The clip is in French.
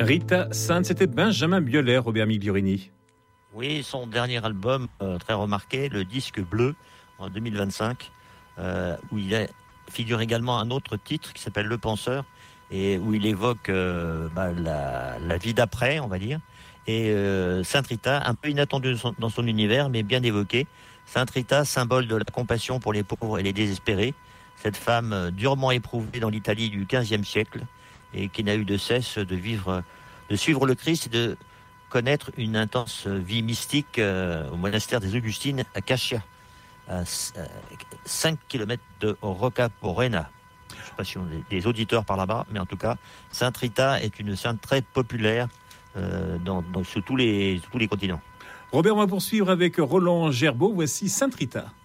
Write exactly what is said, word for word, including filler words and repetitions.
Rita Sainte, c'était Benjamin Biolay, Robert Migliorini. Oui, son dernier album, euh, très remarqué, le disque bleu, en deux mille vingt-cinq, euh, où il a, figure également un autre titre qui s'appelle Le Penseur, et où il évoque euh, bah, la, la vie d'après, on va dire. Et euh, Sainte Rita, un peu inattendu dans son, dans son univers, mais bien évoqué. Sainte Rita, symbole de la compassion pour les pauvres et les désespérés. Cette femme euh, durement éprouvée dans l'Italie du quinzième siècle, et qui n'a eu de cesse de vivre, de suivre le Christ et de connaître une intense vie mystique euh, au monastère des Augustines à Cascia, à cinq kilomètres de Rocca Porena. Je ne sais pas si on a des auditeurs par là-bas, mais en tout cas, Sainte Rita est une sainte très populaire euh, dans, dans, sur, tous les, sur tous les continents. Robert, on va poursuivre avec Roland Gerbeau. Voici Sainte Rita.